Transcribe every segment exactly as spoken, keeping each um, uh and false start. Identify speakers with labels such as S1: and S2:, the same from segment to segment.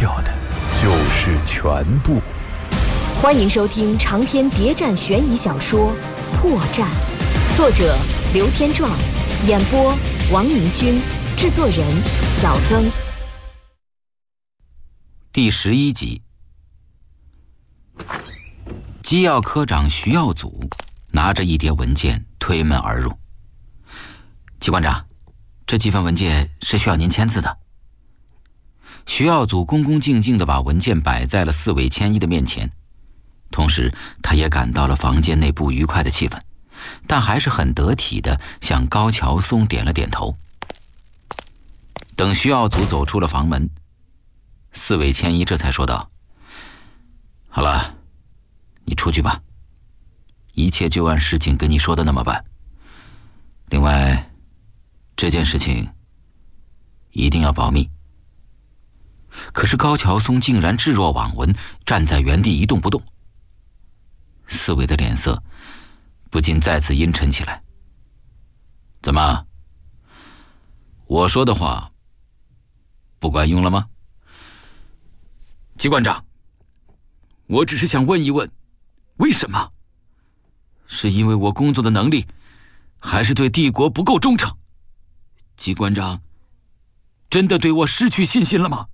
S1: 掉的就是全部。
S2: 欢迎收听长篇谍战悬疑小说《破绽》，作者刘天壮，演播王明军，制作人小曾。
S3: 第十一集，机要科长徐耀祖拿着一叠文件推门而入。季馆长，这几份文件是需要您签字的。徐耀祖恭恭敬敬地把文件摆在了四尾千一的面前，同时他也感到了房间内不愉快的气氛，但还是很得体地向高桥松点了点头。等徐耀祖走出了房门，四尾千一这才说道：“好了，你出去吧，一切就按事情跟你说的那么办。另外，这件事情一定要保密。”可是高桥松竟然置若罔闻，站在原地一动不动。四尾的脸色不禁再次阴沉起来。怎么，我说的话不管用了吗？季馆长，我只是想问一问，为什么？是因为我工作的能力，还是对帝国不够忠诚？季馆长真的对我失去信心了吗？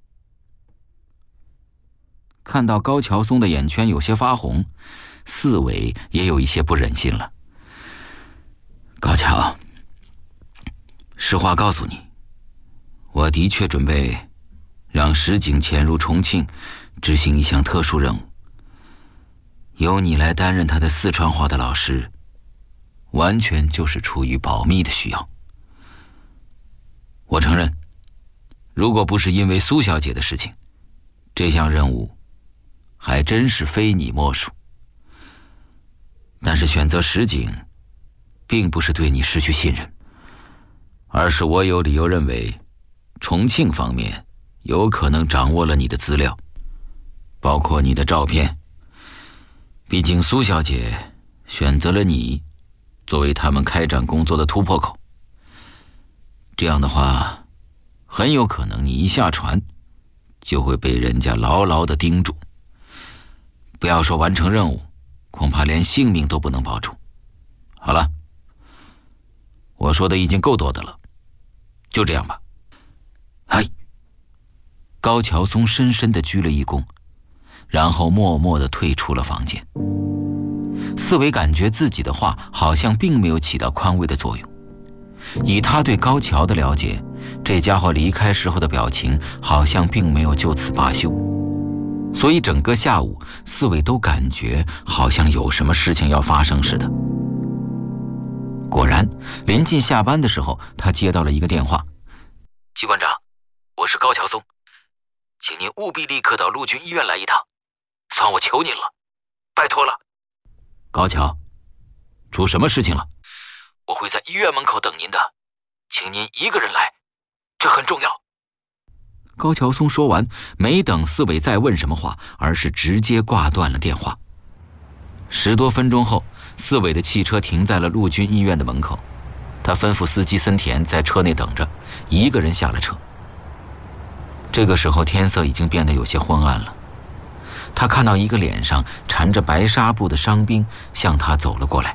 S3: 看到高桥松的眼圈有些发红，四尾也有一些不忍心了。高桥，实话告诉你，我的确准备让石井潜入重庆，执行一项特殊任务，由你来担任他的四川话的老师，完全就是出于保密的需要。我承认，如果不是因为苏小姐的事情，这项任务还真是非你莫属。但是选择石井，并不是对你失去信任，而是我有理由认为，重庆方面有可能掌握了你的资料，包括你的照片。毕竟苏小姐选择了你作为他们开展工作的突破口，这样的话，很有可能你一下船就会被人家牢牢地盯住，不要说完成任务，恐怕连性命都不能保住。好了，我说的已经够多的了，就这样吧。嗨！高桥松深深地鞠了一躬，然后默默地退出了房间。四尾感觉自己的话好像并没有起到宽慰的作用，以他对高桥的了解，这家伙离开时候的表情好像并没有就此罢休，所以整个下午四尾都感觉好像有什么事情要发生似的。果然，临近下班的时候，他接到了一个电话。季馆长，我是高桥松，请您务必立刻到陆军医院来一趟，算我求您了，拜托了。高桥，出什么事情了？我会在医院门口等您的，请您一个人来，这很重要。高桥松说完，没等四尾再问什么话，而是直接挂断了电话。十多分钟后，四尾的汽车停在了陆军医院的门口，他吩咐司机森田在车内等着，一个人下了车。这个时候天色已经变得有些昏暗了，他看到一个脸上缠着白纱布的伤兵向他走了过来。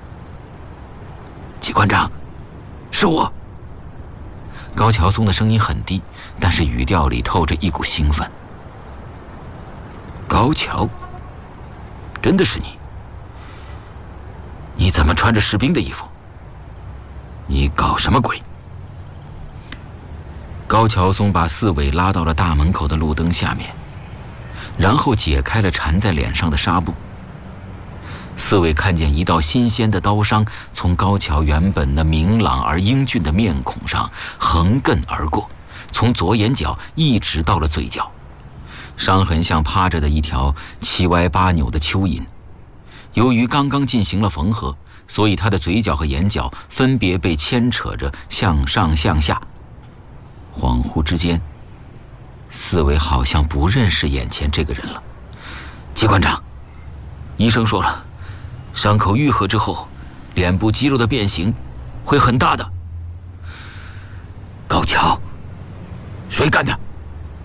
S3: 季馆长，是我。高桥松的声音很低，但是语调里透着一股兴奋。高桥，真的是你？你怎么穿着士兵的衣服？你搞什么鬼？高桥松把四尾拉到了大门口的路灯下面，然后解开了缠在脸上的纱布。四尾看见一道新鲜的刀伤从高桥原本那明朗而英俊的面孔上横亘而过，从左眼角一直到了嘴角，伤痕像趴着的一条七歪八扭的蚯蚓。由于刚刚进行了缝合，所以他的嘴角和眼角分别被牵扯着向上向下。恍惚之间，四尾好像不认识眼前这个人了。季馆长，医生说了，伤口愈合之后，脸部肌肉的变形会很大的。高桥，谁干的？